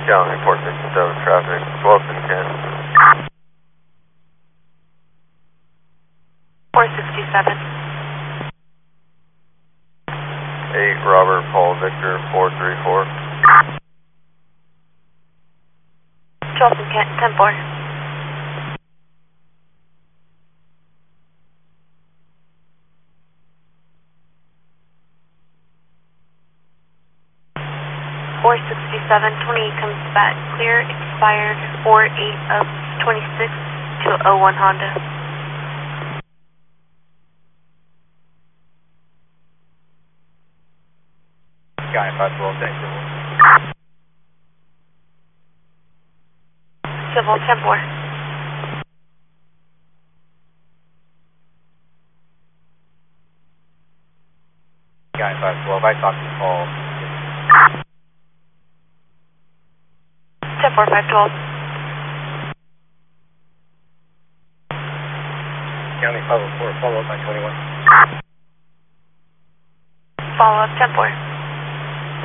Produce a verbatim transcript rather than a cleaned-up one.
County four sixty-seven traffic, Wilson, Kent. four sixty-seven. eight Robert Paul Victor four three four. Charleston, Kent, ten four. four sixty-seven, twenty-eight comes back clear, expired four eight of twenty-six to oh one Honda. Sky five twelve, thank you. Civil, ten four. Sky five twelve, I talked to Paul. ten four, five twelve. County five oh four, follow up by twenty-one. Follow up, ten four.